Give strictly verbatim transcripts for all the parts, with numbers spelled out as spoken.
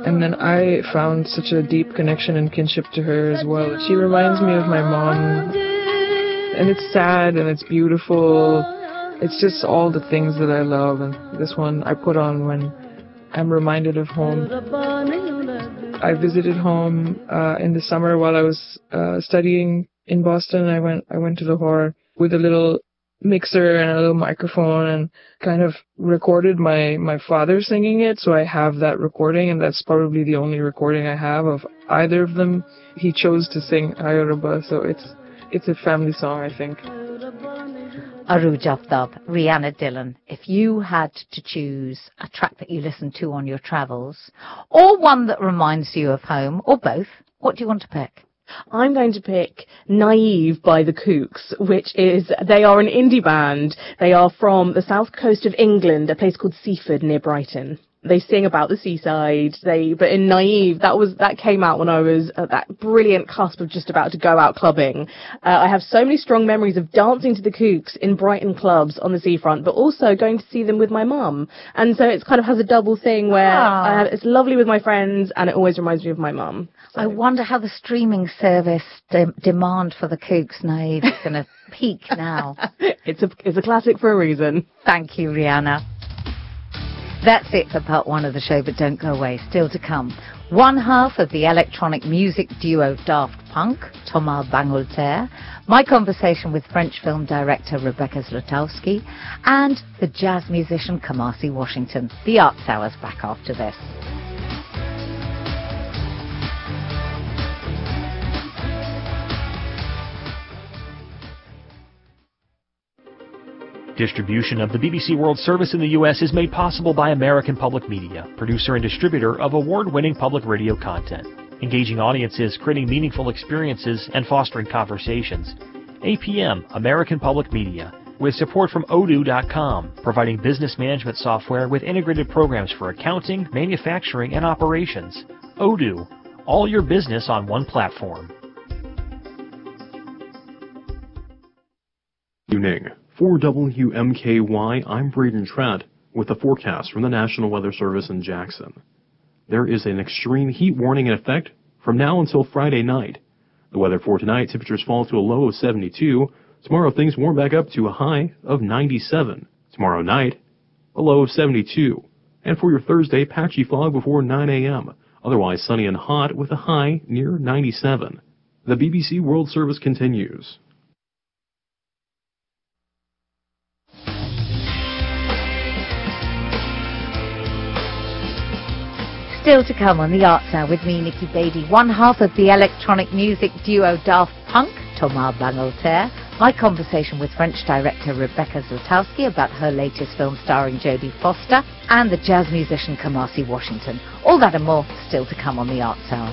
And then I found such a deep connection and kinship to her as well. She reminds me of my mom. And it's sad and it's beautiful. It's just all the things that I love. And this one I put on when I'm reminded of home. I visited home uh, in the summer while I was uh, studying in Boston. I went I went to the Lahore with a little mixer and a little microphone and kind of recorded my, my father singing it. So I have that recording, and that's probably the only recording I have of either of them. He chose to sing Ayoruba, so it's it's a family song, I think. Arooj Aftab, Rihanna Dillon, if you had to choose a track that you listen to on your travels, or one that reminds you of home, or both, what do you want to pick? I'm going to pick Naive by the Kooks, which is, they are an indie band. They are from the south coast of England, a place called Seaford near Brighton. They sing about the seaside. They, but in Naive, that was, that came out when I was at that brilliant cusp of just about to go out clubbing. Uh, I have so many strong memories of dancing to the Kooks in Brighton clubs on the seafront, but also going to see them with my mum. And so it kind of has a double thing where uh, it's lovely with my friends and it always reminds me of my mum. So. I wonder how the streaming service de- demand for the Kooks Naive is going to peak now. It's a, it's a classic for a reason. Thank you, Rihanna. That's it for part one of the show, but don't go away. Still to come, one half of the electronic music duo Daft Punk, Thomas Bangalter, my conversation with French film director Rebecca Zlotowski, and the jazz musician Kamasi Washington. The Arts Hour's back after this. Distribution of the B B C World Service in the U S is made possible by American Public Media, producer and distributor of award-winning public radio content, engaging audiences, creating meaningful experiences, and fostering conversations. A P M, American Public Media, with support from Odoo dot com, providing business management software with integrated programs for accounting, manufacturing, and operations. Odoo, all your business on one platform. Evening. For W M K Y, I'm Braden Trent with the forecast from the National Weather Service in Jackson. There is an extreme heat warning in effect from now until Friday night. The weather for tonight, temperatures fall to a low of seventy-two. Tomorrow, things warm back up to a high of ninety-seven. Tomorrow night, a low of seventy-two. And for your Thursday, patchy fog before nine a.m. Otherwise sunny and hot with a high near ninety-seven. The B B C World Service continues. Still to come on the Arts Hour with me, Nikki Beattie, one half of the electronic music duo Daft Punk, Thomas Bangalter, my conversation with French director Rebecca Zlotowski about her latest film starring Jodie Foster, and the jazz musician Kamasi Washington. All that and more still to come on the Arts Hour.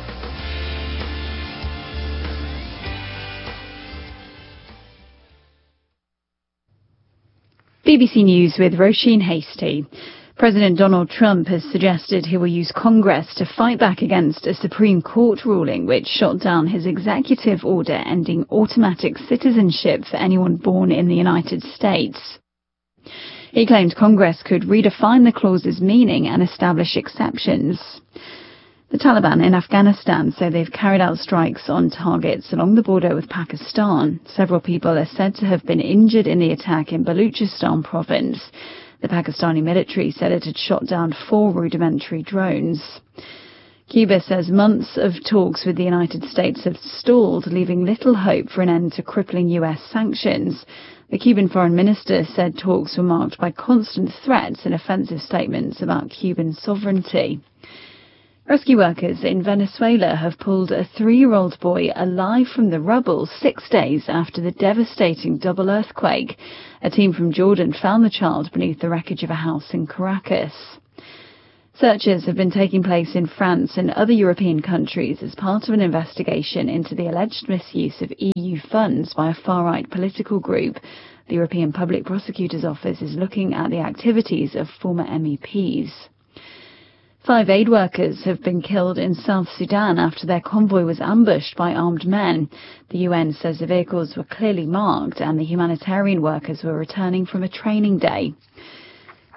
B B C News with Roisin Hastie. President Donald Trump has suggested he will use Congress to fight back against a Supreme Court ruling which shot down his executive order ending automatic citizenship for anyone born in the United States. He claimed Congress could redefine the clause's meaning and establish exceptions. The Taliban in Afghanistan say they've carried out strikes on targets along the border with Pakistan. Several people are said to have been injured in the attack in Baluchistan province. The Pakistani military said it had shot down four rudimentary drones. Cuba says months of talks with the United States have stalled, leaving little hope for an end to crippling U S sanctions. The Cuban foreign minister said talks were marked by constant threats and offensive statements about Cuban sovereignty. Rescue workers in Venezuela have pulled a three-year-old boy alive from the rubble six days after the devastating double earthquake. A team from Jordan found the child beneath the wreckage of a house in Caracas. Searches have been taking place in France and other European countries as part of an investigation into the alleged misuse of E U funds by a far-right political group. The European Public Prosecutor's Office is looking at the activities of former M E Ps. Five aid workers have been killed in South Sudan after their convoy was ambushed by armed men. The U N says the vehicles were clearly marked and the humanitarian workers were returning from a training day.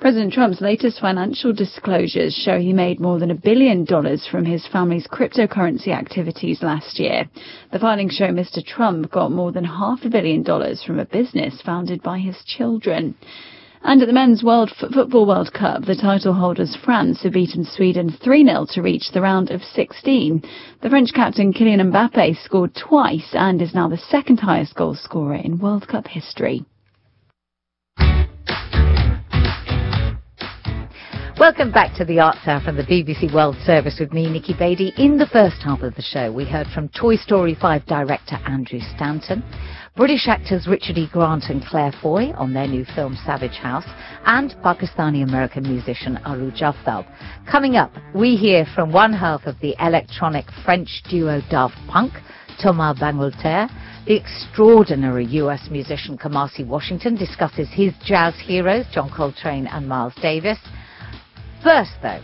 President Trump's latest financial disclosures show he made more than a billion dollars from his family's cryptocurrency activities last year. The filings show Mister Trump got more than half a billion dollars from a business founded by his children. And at the Men's World F- Football World Cup, the title holders France have beaten Sweden three nil to reach the round of sixteen. The French captain Kylian Mbappe scored twice and is now the second highest goal scorer in World Cup history. Welcome back to the Arts Hour from the B B C World Service with me, Nikki Beattie. In the first half of the show, we heard from Toy Story five director Andrew Stanton, British actors Richard E. Grant and Claire Foy on their new film Savage House, and Pakistani-American musician Arooj Aftab. Coming up, we hear from one half of the electronic French duo Daft Punk, Thomas Bangalter. The extraordinary U S musician Kamasi Washington discusses his jazz heroes, John Coltrane and Miles Davis. First, though,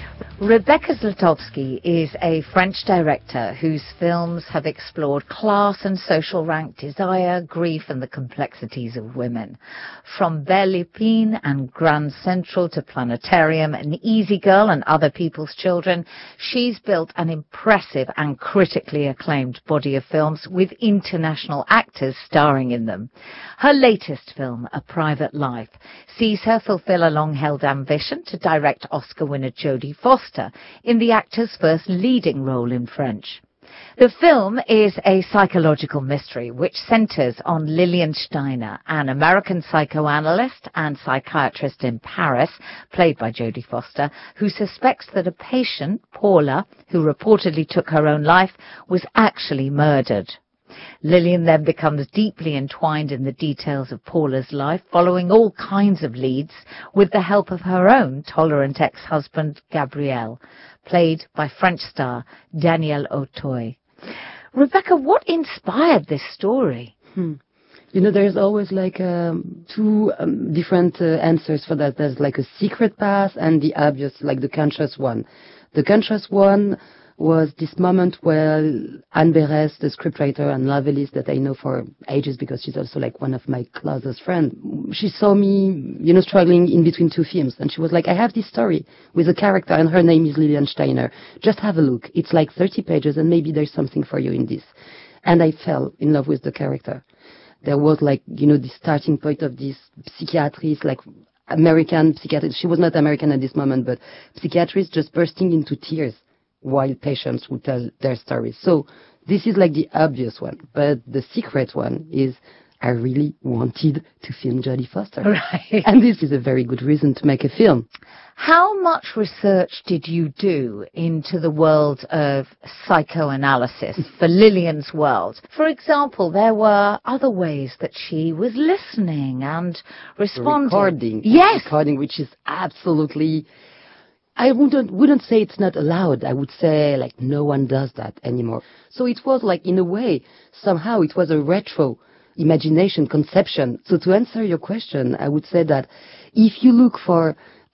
Rebecca Zlotowski is a French director whose films have explored class and social rank, desire, grief, and the complexities of women. From Belle Épine and Grand Central to Planetarium and Easy Girl and Other People's Children, she's built an impressive and critically acclaimed body of films with international actors starring in them. Her latest film, A Private Life, sees her fulfill a long-held ambition to direct Oscar winner Jodie Foster in the actor's first leading role in French. The film is a psychological mystery which centers on Lillian Steiner, an American psychoanalyst and psychiatrist in Paris, played by Jodie Foster, who suspects that a patient, Paula, who reportedly took her own life, was actually murdered. Lillian then becomes deeply entwined in the details of Paula's life, following all kinds of leads with the help of her own tolerant ex-husband, Gabriel, played by French star Daniel Auteuil. Rebecca, what inspired this story? Hmm. You know, there's always like um, two um, different uh, answers for that. There's like a secret path and the obvious, like the conscious one. The conscious one was this moment where Anne Berès, the scriptwriter and novelist that I know for ages because she's also like one of my closest friends, she saw me, you know, struggling in between two films. And she was like, I have this story with a character and her name is Lillian Steiner. Just have a look. It's like thirty pages and maybe there's something for you in this. And I fell in love with the character. There was like, you know, the starting point of this psychiatrist, like American psychiatrist. She was not American at this moment, but psychiatrist just bursting into tears while patients would tell their stories. So this is like the obvious one. But the secret one is I really wanted to film Jodie Foster. Right. And this is a very good reason to make a film. How much research did you do into the world of psychoanalysis for Lillian's world? For example, there were other ways that she was listening and responding. Recording. Yes. Recording, which is absolutely... I wouldn't wouldn't say it's not allowed. I would say like no one does that anymore. So it was like in a way, somehow it was a retro imagination conception. So to answer your question, I would say that if you look for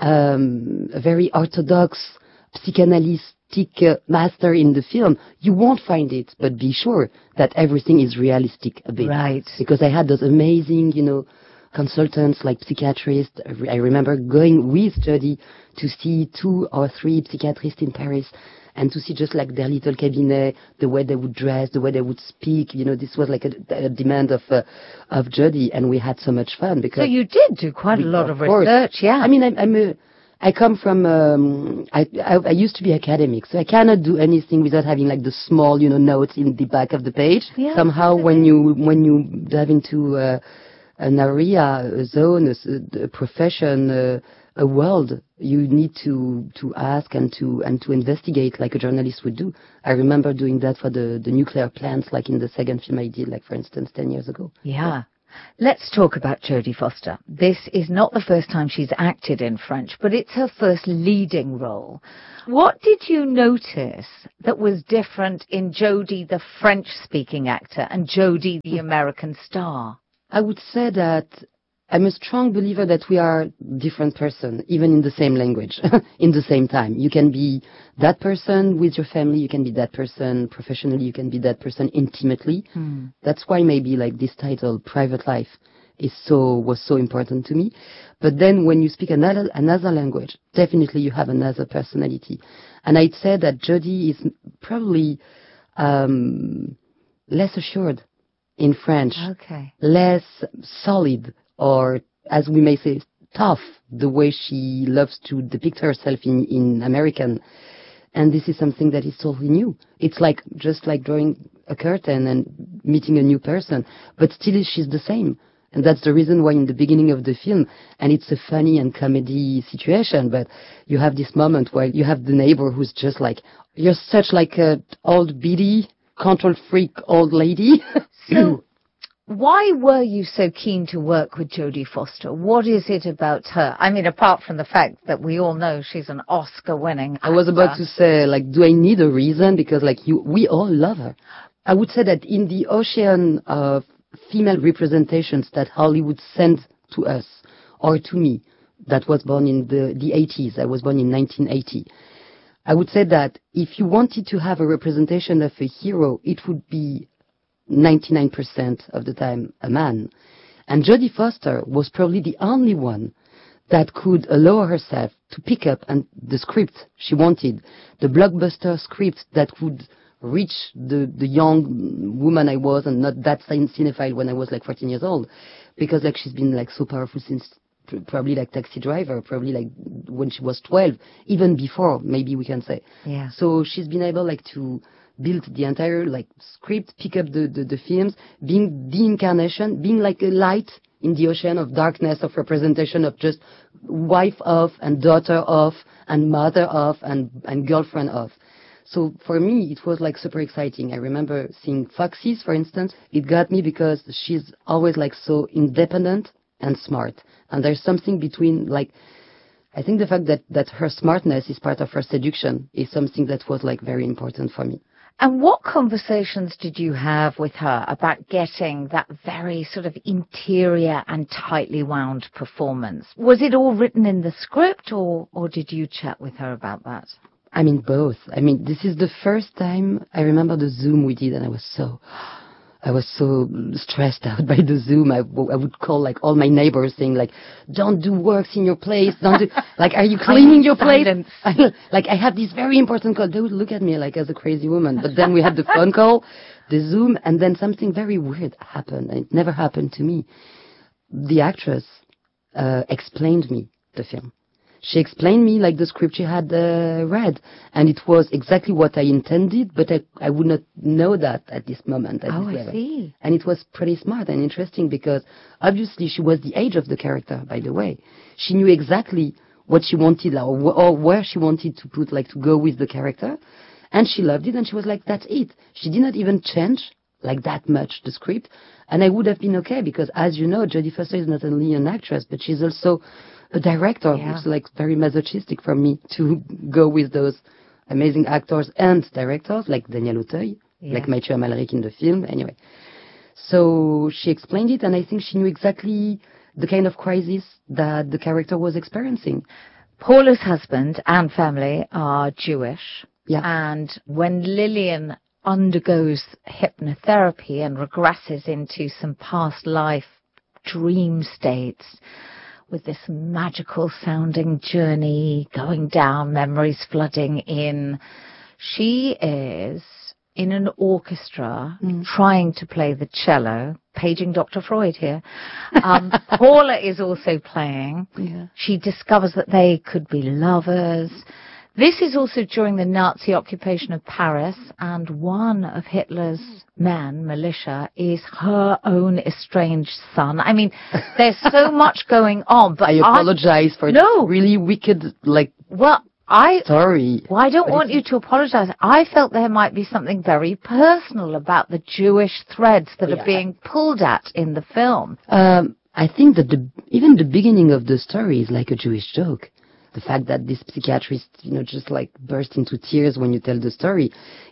um, a very orthodox psychoanalytic uh, master in the film, you won't find it. But be sure that everything is realistic a bit. Right. Because I had those amazing, you know, consultants like psychiatrists. I remember going with Jodie to see two or three psychiatrists in Paris and to see just like their little cabinet, the way they would dress, the way they would speak. You know, this was like a, a demand of uh, of Jodie, and we had so much fun. Because so you did do quite we, a lot of of course. research, yeah. I mean, I'm, I'm a, I come from, um, I, I, I used to be academic, so I cannot do anything without having like the small, you know, notes in the back of the page. Yeah, Somehow when you, when you dive into uh, an area, a zone, a, a profession, uh, a world, you need to to ask and to and to investigate like a journalist would do. I remember doing that for the, the nuclear plants, like in the second film I did, like for instance, ten years ago. Yeah. Let's talk about Jodie Foster. This is not the first time she's acted in French, but it's her first leading role. What did you notice that was different in Jodie, the French-speaking actor, and Jodie, the American star? I would say that I'm a strong believer that we are different person, even in the same language, in the same time. You can be that person with your family, you can be that person professionally, you can be that person intimately. Hmm. That's why maybe like this title, Private Life, is so was so important to me. But then when you speak another another language, definitely you have another personality. And I'd say that Jodie is probably um, less assured in French, Okay. less solid, or as we may say, tough, the way she loves to depict herself in, in American. And this is something that is totally new. It's like just like drawing a curtain and meeting a new person, but still she's the same. And that's the reason why in the beginning of the film, and it's a funny and comedy situation, but you have this moment where you have the neighbor who's just like, you're such like a old biddy, control freak old lady. So, why were you so keen to work with Jodie Foster? What is it about her? I mean, apart from the fact that we all know she's an Oscar-winning actor. I was about to say, like, do I need a reason? Because, like, you, we all love her. I would say that in the ocean of female representations that Hollywood sent to us, or to me, that was born in the, the eighties. I was born in nineteen eighty. I would say that if you wanted to have a representation of a hero, it would be ninety-nine percent of the time a man. And Jodie Foster was probably the only one that could allow herself to pick up and the script she wanted, the blockbuster script that would reach the, the young woman I was and not that cinephile when I was like fourteen years old. Because like she's been like so powerful since probably like Taxi Driver, probably like when she was twelve, even before, maybe we can say. Yeah. So she's been able like to build the entire like script, pick up the, the, the films, being the incarnation, being like a light in the ocean of darkness, of representation of just wife of and daughter of and mother of and, and girlfriend of. So for me, it was like super exciting. I remember seeing Foxy's, for instance. It got me because she's always like so independent and smart. And there's something between like, I think the fact that, that her smartness is part of her seduction is something that was like very important for me. And what conversations did you have with her about getting that very sort of interior and tightly wound performance? Was it all written in the script, or, or did you chat with her about that? I mean, both. I mean, this is the first time I remember the Zoom we did, and I was so, I was so stressed out by the Zoom. I, w- I would call like all my neighbors saying like, don't do works in your place. Don't do, like, are you cleaning your place? Like, I had this very important call. They would look at me like as a crazy woman. But then we had the phone call, the Zoom, and then something very weird happened. And it never happened to me. The actress uh, explained me the film. She explained me like the script she had uh, read, and it was exactly what I intended, but I, I would not know that at this moment. At Oh, this I level. see. And it was pretty smart and interesting because obviously she was the age of the character, by the way. She knew exactly what she wanted or, wh- or where she wanted to put, like to go with the character, and she loved it, and she was like, that's it. She did not even change like that much the script, and I would have been okay because, as you know, Jodie Foster is not only an actress, but she's also a director. Yeah. It's like very masochistic for me to go with those amazing actors and directors like Daniel Auteuil, Yeah. like Mathieu Amalric in the film. Anyway, so she explained it, and I think she knew exactly the kind of crisis that the character was experiencing. Paula's husband and family are Jewish. Yeah. And when Lillian undergoes hypnotherapy and regresses into some past life dream states with this magical sounding journey going down, memories flooding in, she is in an orchestra Mm. trying to play the cello, paging Doctor Freud here. Um, Paula is also playing. Yeah. She discovers that they could be lovers. This is also during the Nazi occupation of Paris, and one of Hitler's men, militia, is her own estranged son. I mean, there's so much going on, but I apologize for No. this really wicked, like, Well, I story. well, I don't But want it's- you to apologize. I felt there might be something very personal about the Jewish threads that Yeah. are being pulled at in the film. Um, I think that the even the beginning of the story is like a Jewish joke. The fact that this psychiatrist, you know, just like burst into tears when you tell the story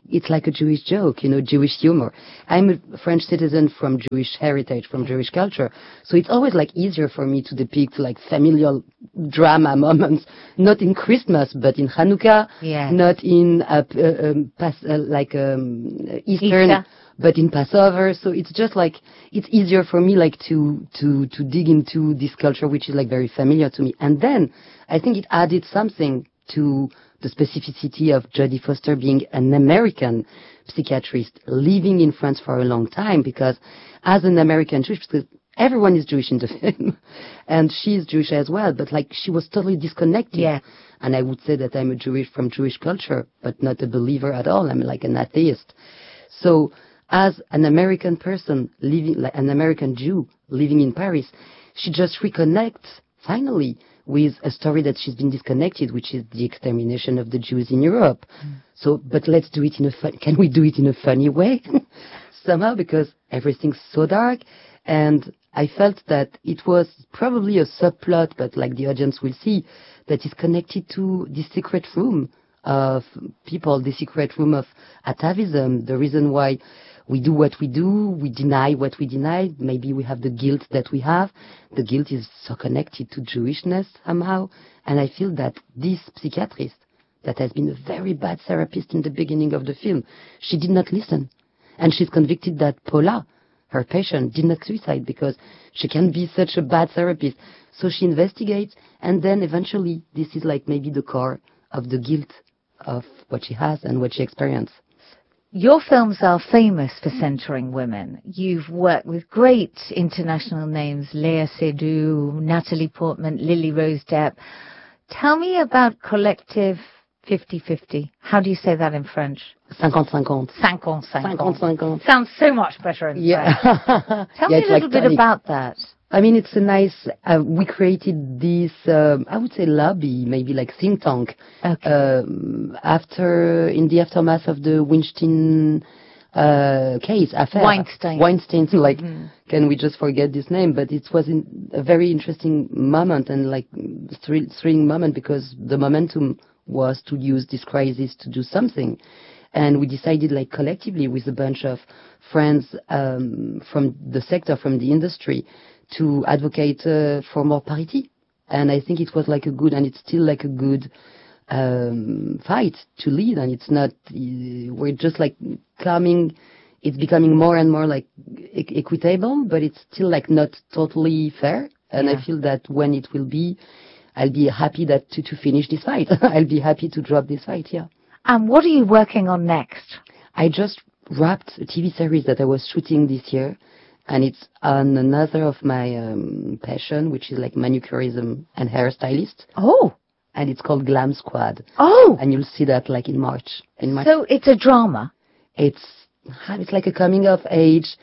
it's like a Jewish joke, you know, Jewish humor. I'm a French citizen from Jewish heritage, from Jewish culture, so it's always like easier for me to depict like familial drama moments, not in Christmas but in Hanukkah, Yes. not in uh, p- uh, um, pas- uh, like um, Eastern. Easter. But in Passover, so it's just like, it's easier for me like to, to, to dig into this culture, which is like very familiar to me. And then I think it added something to the specificity of Jodie Foster being an American psychiatrist living in France for a long time, because as an American Jewish, because everyone is Jewish in the film, and she's Jewish as well, but like she was totally disconnected. Yeah. And I would say that I'm a Jewish from Jewish culture, but not a believer at all. I'm like an atheist. So, as an American person living, like an American Jew living in Paris, she just reconnects finally with a story that she's been disconnected, which is the extermination of the Jews in Europe. Mm. So, but let's do it in a fun, can we do it in a funny way somehow, because everything's so dark. And I felt that it was probably a subplot, but like the audience will see, that is connected to the secret room of people, the secret room of atavism, the reason why we do what we do, we deny what we deny, maybe we have the guilt that we have. The guilt is so connected to Jewishness somehow, and I feel that this psychiatrist, that has been a very bad therapist in the beginning of the film, she did not listen. And she's convicted that Paula, her patient, did not suicide because she can be such a bad therapist. So she investigates, and then eventually this is like maybe the core of the guilt of what she has and what she experienced. Your films are famous for centering women. You've worked with great international names, Léa Seydoux, Natalie Portman, Lily Rose Depp. Tell me about Collective fifty fifty. How do you say that in French? Cinquante cinquante. Cinquante cinquante. Cinquante cinquante. Sounds so much better in yeah. French. Tell yeah, me a little like bit tonic. about that. I mean, it's a nice, uh, we created this, um, I would say lobby, maybe like think tank, Okay. um, after, in the aftermath of the Weinstein uh, case, affair. Weinstein. Weinstein, like, Mm-hmm. can we just forget this name? But it was in a very interesting moment and like thrill, thrilling moment, because the momentum was to use this crisis to do something. And we decided, like, collectively with a bunch of friends um, from the sector, from the industry, to advocate uh, for more parity. And I think it was like a good, and it's still like a good um, fight to lead. And it's not, uh, we're just like coming, it's becoming more and more like e- equitable, but it's still like not totally fair. And Yeah. I feel that when it will be, I'll be happy that to, to finish this fight. I'll be happy to drop this fight, yeah. And what are you working on next? I just wrapped a T V series that I was shooting this year, and it's on another of my um, passion, which is like manicurism and hairstylist, Oh. and it's called Glam Squad, Oh. and you'll see that like in March. In March, So it's a drama. it's it's like a coming of age.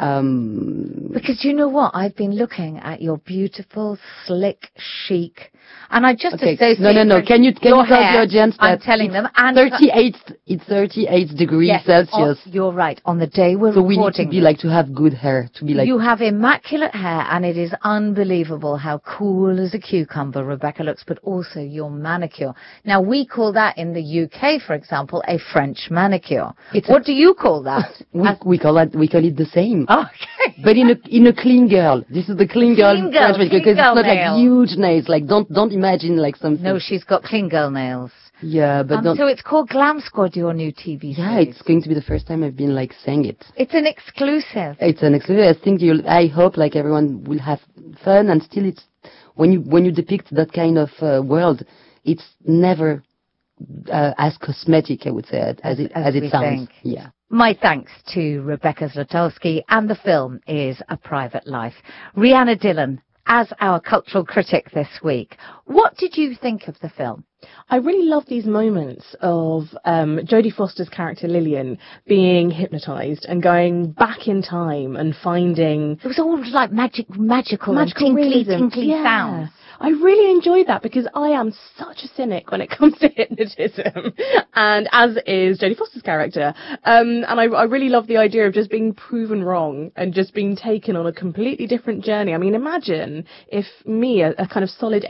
Um, Because you know what? I've been looking at your beautiful, slick, chic, and I just okay, associate... no, no, no. with Can you can your you tell hair, the audience that I'm telling it's them. And thirty-eight, it's thirty-eight degrees yes, Celsius. oh, you're right. On the day we're So we need recording to be like to have good hair, to be like. you have immaculate hair, and it is unbelievable how cool as a cucumber Rebecca looks, but also your manicure. Now, we call that in the U K, for example, a French manicure. It's what do you call that? we, we call it we call it the same. Okay. But in a in a clean girl. This is the clean girl, Clean girl, French manicure, clean because it's girl not nail. like huge nails. Like don't don't imagine like something. No, she's got clean girl nails. Yeah, but Um, don't. so it's called Glam Squad, your new T V series. Yeah, it's going to be the first time I've been like saying it. It's an exclusive. It's an exclusive. I think you. I hope like everyone will have fun, and still, it's when you when you depict that kind of uh, world, it's never uh, as cosmetic, I would say, as, As- it as as, we it sounds. think. Yeah. My thanks to Rebecca Zlotowski, and the film is A Private Life. Rhianna Dillon, as our cultural critic this week, what did you think of the film? I really love these moments of um, Jodie Foster's character Lillian being hypnotized and going back in time and finding It was all like magic, magical, magical and tinkly, realism. tinkly Yeah. sounds. I really enjoyed that because I am such a cynic when it comes to hypnotism, and as is Jodie Foster's character. Um, and I, I really love the idea of just being proven wrong and just being taken on a completely different journey. I mean, imagine if me, a, a kind of solid atheist,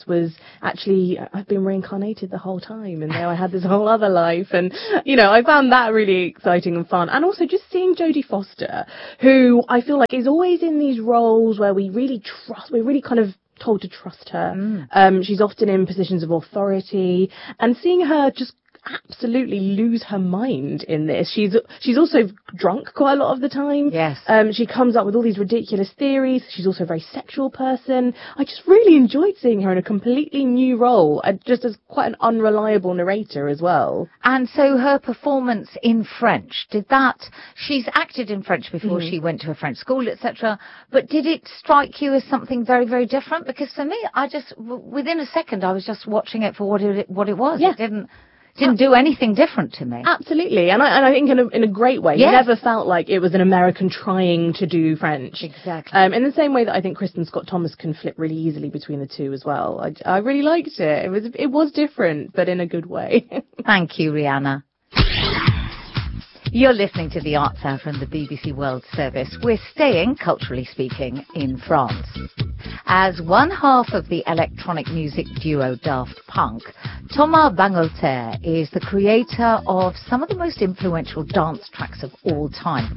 this was actually, I've been reincarnated the whole time, and now I had this whole other life. And, you know, I found that really exciting and fun. And also just seeing Jodie Foster, who I feel like is always in these roles where we really trust, we're really kind of told to trust her. Mm. Um, she's often in positions of authority, and seeing her just absolutely lose her mind in this. She's she's also drunk quite a lot of the time. Yes. Um, she comes up with all these ridiculous theories. She's also a very sexual person. I just really enjoyed seeing her in a completely new role, uh, just as quite an unreliable narrator as well. And so her performance in French, did that, she's acted in French before mm-hmm. she went to a French school, et cetera, but did it strike you as something very, very different? Because for me, I just, w- within a second, I was just watching it for what it, what it was. Yeah. It didn't... Didn't do anything different to me. Absolutely, and I and I think in a in a great way. Yes. It never felt like it was an American trying to do French. Exactly. Um, in the same way that I think Kristen Scott Thomas can flip really easily between the two as well. I, I really liked it. It was it was different, but in a good way. Thank you, Rihanna. You're listening to the Arts Hour from the B B C World Service. We're staying, culturally speaking, in France. As one half of the electronic music duo Daft Punk, Thomas Bangalter is the creator of some of the most influential dance tracks of all time.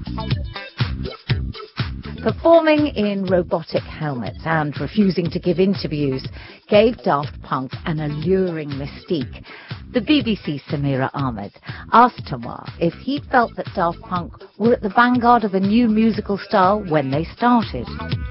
Performing in robotic helmets and refusing to give interviews gave Daft Punk an alluring mystique. The B B C's Samira Ahmed asked Thomas if he felt that Daft Punk were at the vanguard of a new musical style when they started.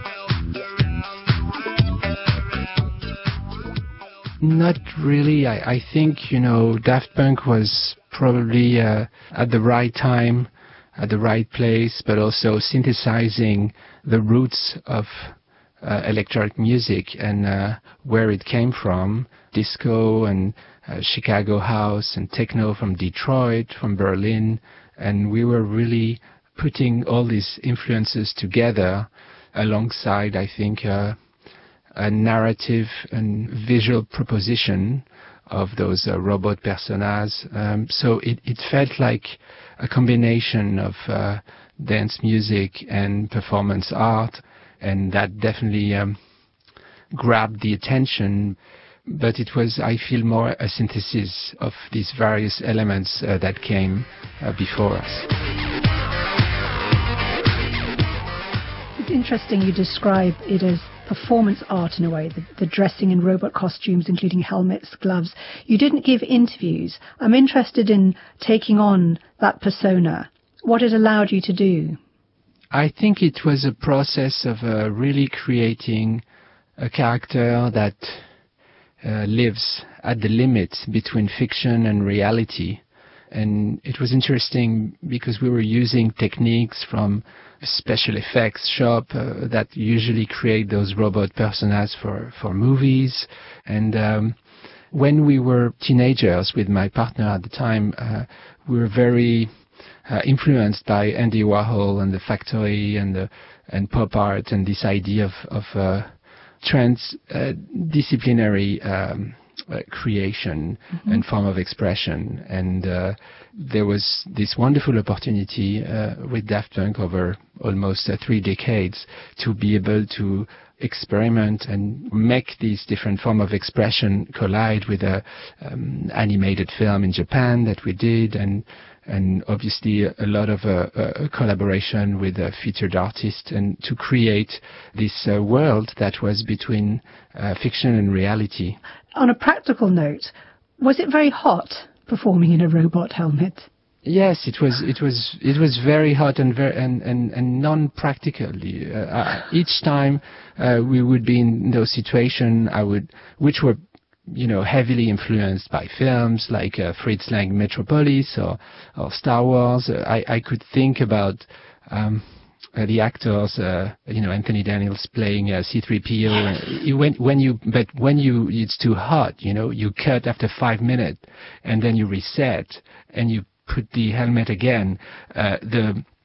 Not really. I, I think, you know, Daft Punk was probably uh, at the right time, at the right place, but also synthesizing the roots of uh, electronic music and uh, where it came from, disco and uh, Chicago house and techno from Detroit, from Berlin, and we were really putting all these influences together alongside, I think, uh, a narrative and visual proposition of those uh, robot personas. Um, so it, it felt like a combination of uh, dance music and performance art, and that definitely um, grabbed the attention. But it was, I feel, more a synthesis of these various elements uh, that came uh, before us. It's interesting you describe it as performance art in a way, the, the dressing in robot costumes, including helmets, gloves. You didn't give interviews. I'm interested in taking on that persona, what it allowed you to do. I think it was a process of uh, really creating a character that uh, lives at the limit between fiction and reality. And it was interesting because we were using techniques from special effects shop uh, that usually create those robot personas for, for movies. And um, when we were teenagers with my partner at the time, uh, we were very uh, influenced by Andy Warhol and the Factory and the, and pop art and this idea of, of uh, transdisciplinary uh, um, Uh, creation mm-hmm. and form of expression. And uh, there was this wonderful opportunity uh, with Daft Punk over almost uh, three decades to be able to experiment and make these different form of expression collide with a um, animated film in Japan that we did, and and obviously a, a lot of uh, uh, collaboration with a featured artist, and to create this uh, world that was between uh, fiction and reality. On a practical note, was it very hot performing in a robot helmet? Yes, it was. It was. It was very hot and very and and, and non-practical. Uh, uh, each time uh, we would be in those situations, I would, which were, you know, heavily influenced by films like uh, Fritz Lang Metropolis or or Star Wars. Uh, I I could think about. Um, Uh, the actors, uh, you know, Anthony Daniels playing uh, C three P O. And you, when, when you, but when you, it's too hot, you know, you cut after five minutes, and then you reset, and you put the helmet again. Uh, the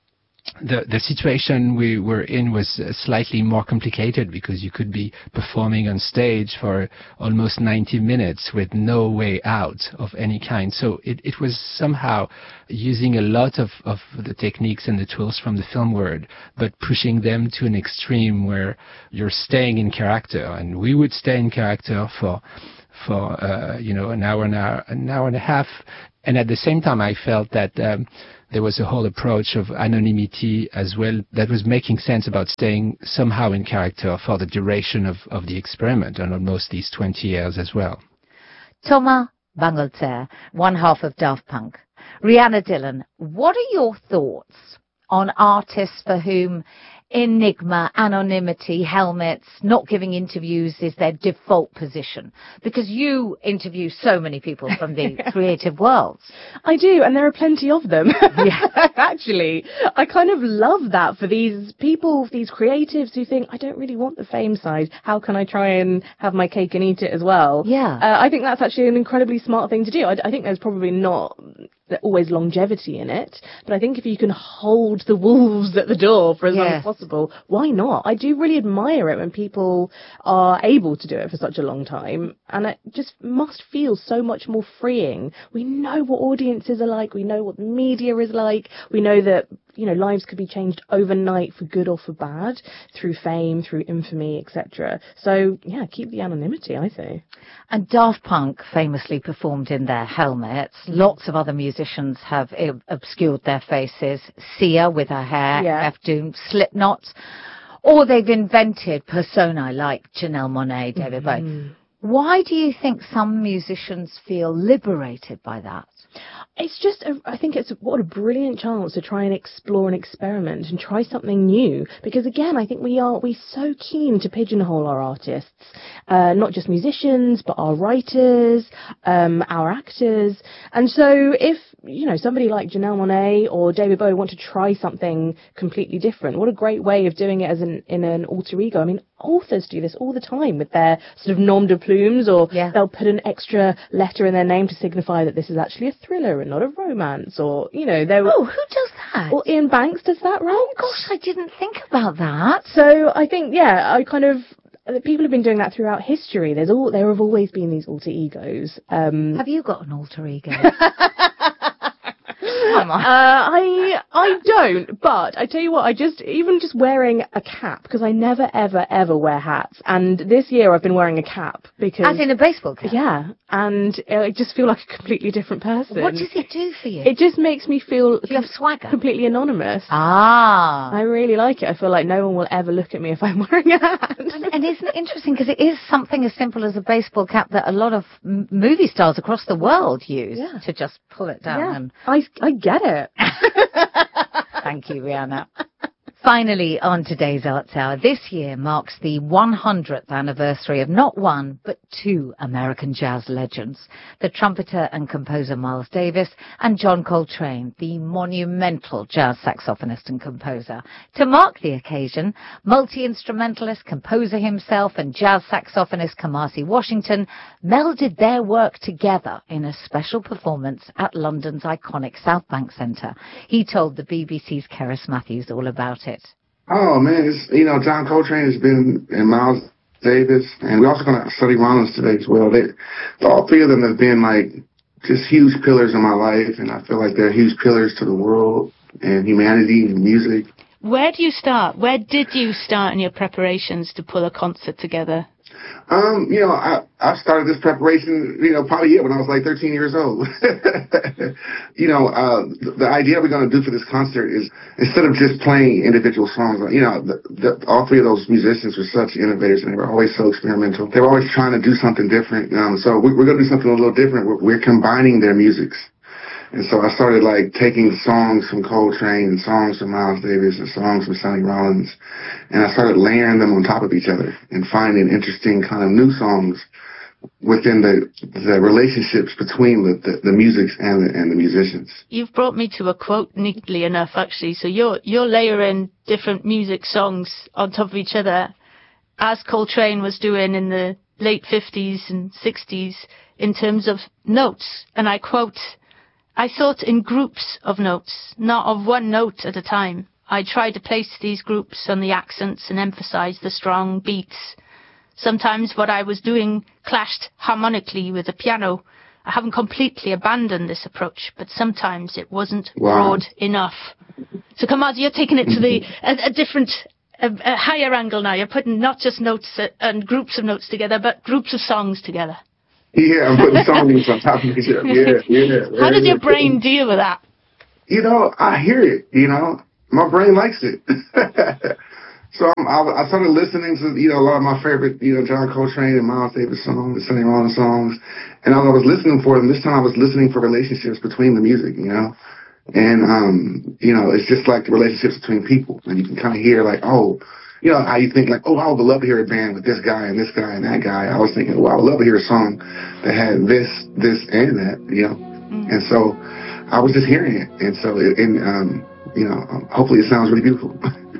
the the situation we were in was uh, slightly more complicated because you could be performing on stage for almost ninety minutes with no way out of any kind. So it, it was somehow using a lot of, of the techniques and the tools from the film world, but pushing them to an extreme where you're staying in character. And we would stay in character for for uh, you know an hour, an hour, an hour and a half. And at the same time, I felt that um, there was a whole approach of anonymity as well that was making sense about staying somehow in character for the duration of, of the experiment and almost these twenty years as well. Thomas Bangalter, one half of Daft Punk. Rhianna Dillon, what are your thoughts on artists for whom enigma, anonymity, helmets, not giving interviews is their default position? Because you interview so many people from the creative worlds. I do, and there are plenty of them. Yeah. Actually, I kind of love that for these people, these creatives who think, I don't really want the fame side. How can I try and have my cake and eat it as well? Yeah. Uh, I think that's actually an incredibly smart thing to do. I, I think there's probably not always longevity in it, but I think if you can hold the wolves at the door for as yes. long as possible, why not? I do really admire it when people are able to do it for such a long time, and it just must feel so much more freeing. We know what audiences are like, we know what the media is like, we know that, you know, lives could be changed overnight for good or for bad through fame, through infamy, et cetera. So yeah, keep the anonymity, I say. And Daft Punk famously performed in their helmets. Lots of other musicians have obscured their faces. Sia with her hair, Yeah. F Doom, Slipknot, or they've invented personae like Janelle Monáe, David Bowie. Mm. Why do you think some musicians feel liberated by that? It's just, a, I think it's what a brilliant chance to try and explore and experiment and try something new. Because again, I think we are we so keen to pigeonhole our artists, uh, not just musicians, but our writers, um, our actors. And so if, you know, somebody like Janelle Monáe or David Bowie want to try something completely different, what a great way of doing it as an in an alter ego. I mean, authors do this all the time with their sort of nom de plumes, or yeah. they'll put an extra letter in their name to signify that this is actually a thriller and not a romance, or, you know, they Oh, who does that? Well, Ian Banks does that, right? Oh, gosh, I didn't think about that. So I think, yeah, I kind of, people have been doing that throughout history. There's all, there have always been these alter egos. Um, Have you got an alter ego? Come on. Uh, I I don't, but I tell you what, I just, even just wearing a cap, because I never, ever, ever wear hats, and this year I've been wearing a cap because... As in a baseball cap? Yeah, and I just feel like a completely different person. What does it do for you? It just makes me feel... Do you have swagger? Completely anonymous. Ah. I really like it. I feel like no one will ever look at me if I'm wearing a hat. And, and isn't it interesting, because it is something as simple as a baseball cap that a lot of m- movie stars across the world use Yeah. to just pull it down. Yeah, And I, I get it. thank you, Rhianna. Finally, on today's Arts Hour, this year marks the one hundredth anniversary of not one, but two American jazz legends, the trumpeter and composer Miles Davis and John Coltrane, the monumental jazz saxophonist and composer. To mark the occasion, multi-instrumentalist, composer himself and jazz saxophonist Kamasi Washington melded their work together in a special performance at London's iconic South Bank Centre. He told the B B C's Keris Matthews all about it. Oh, man, it's, you know, John Coltrane has been, and Miles Davis, and we're also going to study Rollins today as well. They, all three of them have been, like, just huge pillars in my life, and I feel like they're huge pillars to the world and humanity and music. Where do you start? Where did you start in your preparations to pull a concert together? Um, you know, I, I started this preparation, you know, probably yeah, when I was like thirteen years old. you know, uh, the, the idea we're going to do for this concert is, instead of just playing individual songs, you know, the, the, all three of those musicians were such innovators, and they were always so experimental. They were always trying to do something different. Um, so we, we're going to do something a little different. We're, we're combining their musics. And so I started, like, taking songs from Coltrane and songs from Miles Davis and songs from Sonny Rollins, and I started layering them on top of each other and finding interesting kind of new songs within the the relationships between the, the, the musics and the, and the musicians. You've brought me to a quote neatly enough, actually. So you're you're layering different music songs on top of each other, as Coltrane was doing in the late fifties and sixties in terms of notes. And I quote, "I thought in groups of notes, not of one note at a time. I try to place these groups on the accents and emphasize the strong beats. Sometimes what I was doing clashed harmonically with the piano. I haven't completely abandoned this approach, but sometimes it wasn't wow. broad enough. So Kamarzi, you're taking it to the a, a different, a, a higher angle now. You're putting not just notes and groups of notes together, but groups of songs together. Yeah, I'm putting songs on top of each other. Yeah, yeah. How does your brain deal with that? You know, I hear it, you know. My brain likes it. So um, I, I started listening to, you know, a lot of my favorite, you know, John Coltrane and Miles Davis songs, Sonny Rollins songs. And as I was listening for them, this time I was listening for relationships between the music, you know. And, um, you know, it's just like the relationships between people. And you can kind of hear like, oh, you know, how you think like, oh, I would love to hear a band with this guy and this guy and that guy. I was thinking, well, I would love to hear a song that had this, this, and that, you know. Mm-hmm. And so I was just hearing it. And so, it, and, um, you know, hopefully it sounds really beautiful.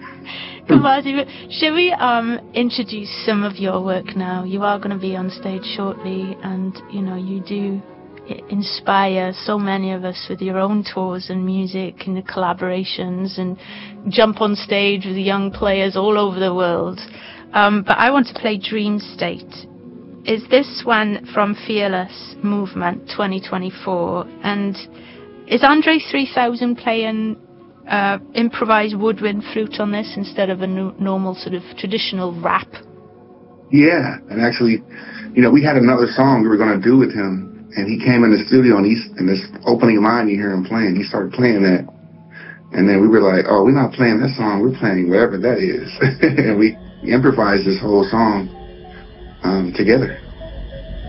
Shall we um, introduce some of your work now? You are going to be on stage shortly, and you know you do inspire so many of us with your own tours and music and the collaborations, and jump on stage with young players all over the world. Um, but I want to play Dream State. Is this one from Fearless Movement twenty twenty-four? And is Andre three thousand playing Uh, improvised woodwind flute on this instead of a no- normal sort of traditional rap? Yeah, and actually, you know, we had another song we were going to do with him, and he came in the studio, and he's in this opening line you hear him playing, he started playing that, and then we were like, oh, we're not playing that song, we're playing whatever that is. And we improvised this whole song um, together.